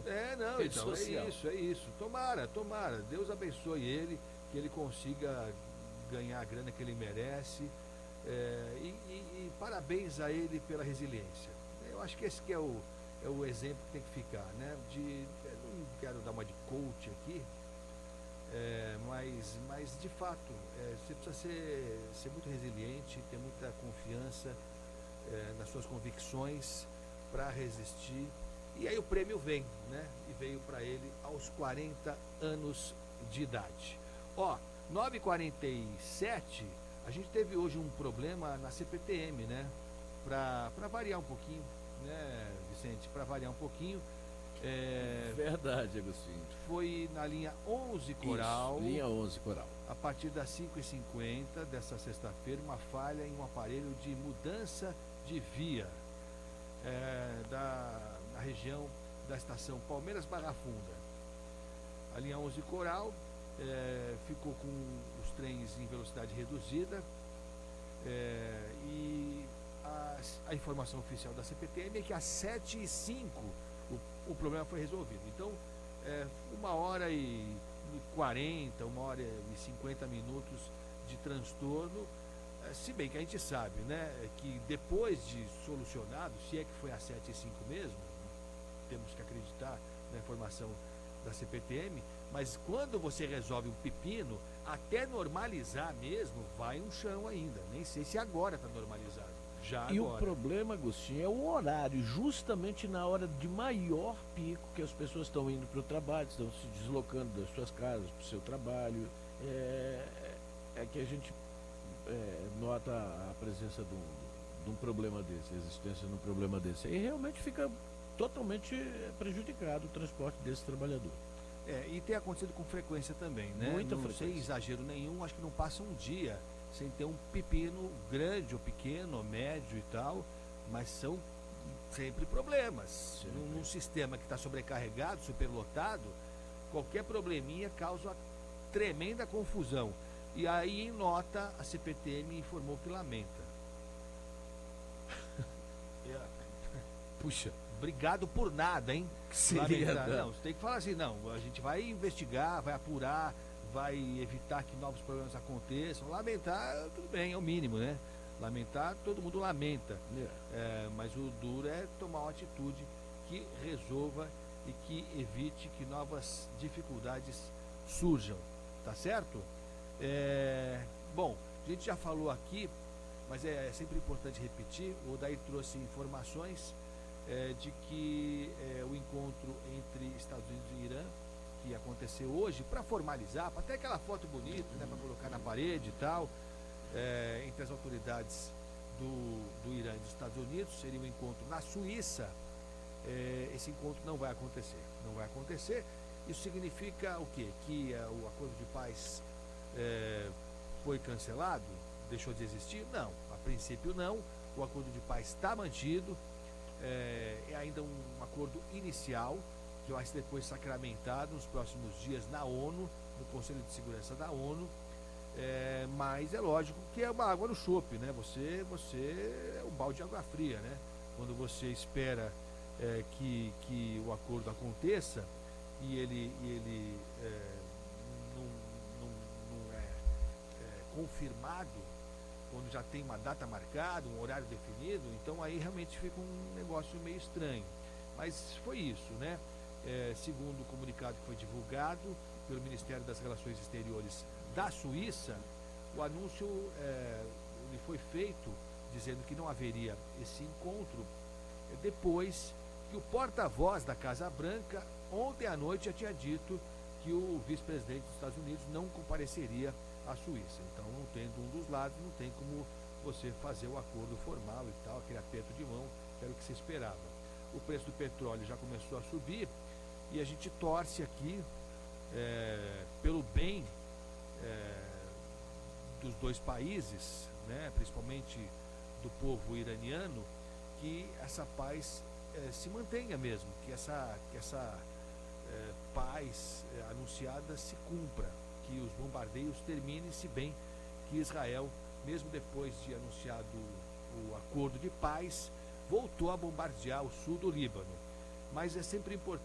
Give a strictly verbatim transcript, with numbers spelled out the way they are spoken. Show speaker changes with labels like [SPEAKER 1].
[SPEAKER 1] É, não,
[SPEAKER 2] Rede
[SPEAKER 1] então,
[SPEAKER 2] social.
[SPEAKER 1] é isso, é isso. Tomara, tomara. Deus abençoe ele, que ele consiga ganhar a grana que ele merece. É, e, e- e parabéns a ele pela resiliência. Eu acho que esse que é o, é o exemplo que tem que ficar, né? De, eu não quero dar uma de coach aqui, é, mas, mas de fato, é, você precisa ser, ser muito resiliente, ter muita confiança é, nas suas convicções para resistir. E aí o prêmio vem, né? E veio para ele aos quarenta anos de idade. Ó, nove e quarenta e sete, a gente teve hoje um problema na C P T M, né? Para variar um pouquinho, né, Vicente? Para variar um pouquinho. É,
[SPEAKER 2] Verdade, Agostinho.
[SPEAKER 1] foi na linha onze Coral.
[SPEAKER 2] Isso, linha onze Coral.
[SPEAKER 1] A partir das cinco e cinquenta dessa sexta-feira, uma falha em um aparelho de mudança de via é, da, na região da estação Palmeiras Barra Funda. A linha onze Coral é, ficou com os trens em velocidade reduzida é, e a, a informação oficial da C P T M é que às sete e cinco o, o problema foi resolvido. Então, é, uma hora e quarenta, uma hora e cinquenta minutos de transtorno, é, se bem que a gente sabe, né, que depois de solucionado, se é que foi às sete e cinco mesmo, temos que acreditar na informação da C P T M, mas quando você resolve um pepino, até normalizar mesmo, vai um chão ainda. Nem sei se agora está normalizado. Já
[SPEAKER 2] E
[SPEAKER 1] agora.
[SPEAKER 2] o problema, Agostinho, é o horário, justamente na hora de maior pico que as pessoas estão indo para o trabalho, estão se deslocando das suas casas para o seu trabalho. É, é que a gente é, nota a presença de um, de um problema desse, a existência de um problema desse. E realmente fica totalmente prejudicado o transporte desse trabalhador.
[SPEAKER 1] É, e tem acontecido com frequência também, né?
[SPEAKER 2] Muita
[SPEAKER 1] não,
[SPEAKER 2] frequência.
[SPEAKER 1] Sem exagero nenhum, acho que não passa um dia sem ter um pepino grande ou pequeno, ou médio e tal, mas são sempre problemas.
[SPEAKER 2] Sempre.
[SPEAKER 1] Num, num sistema que está sobrecarregado, superlotado, qualquer probleminha causa uma tremenda confusão. E aí, em nota, a C P T M informou que lamenta. Puxa, obrigado por nada, hein? Lamentar. Não, você tem que falar assim, não, a gente vai investigar, vai apurar, vai evitar que novos problemas aconteçam. Lamentar, tudo bem, é o mínimo, né? Lamentar, todo mundo lamenta. É, mas o duro é tomar uma atitude que resolva e que evite que novas dificuldades surjam, tá certo? É, bom, a gente já falou aqui, mas é sempre importante repetir, o Odair trouxe informações é, de que é, o encontro entre Estados Unidos e Irã, que aconteceu hoje, para formalizar, para ter aquela foto bonita, né, para colocar na parede e tal, é, entre as autoridades do, do Irã e dos Estados Unidos, seria um encontro na Suíça. É, esse encontro não vai acontecer, não vai acontecer. Isso significa o quê? Que é, o acordo de paz é, foi cancelado? Deixou de existir? Não, a princípio não. O acordo de paz está mantido. É, é ainda um acordo inicial que vai ser depois sacramentado nos próximos dias na ONU, no Conselho de Segurança da ONU. É, mas é lógico que é uma água no chope, né? Você, você é um balde de água fria, né? Quando você espera é, que, que o acordo aconteça e ele, e ele é, não, não, não é, é confirmado, quando já tem uma data marcada, um horário definido, então aí realmente fica um negócio meio estranho. Mas foi isso, né? É, segundo o comunicado que foi divulgado pelo Ministério das Relações Exteriores da Suíça, o anúncio é, ele foi feito dizendo que não haveria esse encontro depois que o porta-voz da Casa Branca ontem à noite já tinha dito que o vice-presidente dos Estados Unidos não compareceria à Suíça. Então, não tendo um dos lados, não tem como você fazer o acordo formal e tal, aquele aperto de mão, que era o que se esperava. O preço do petróleo já começou a subir e a gente torce aqui é, pelo bem é, dos dois países, né, principalmente do povo iraniano, que essa paz é, se mantenha mesmo, que essa, que essa é, paz é, anunciada se cumpra, que os bombardeios terminem, se bem que Israel, mesmo depois de anunciado o acordo de paz, voltou a bombardear o sul do Líbano. Mas é sempre importante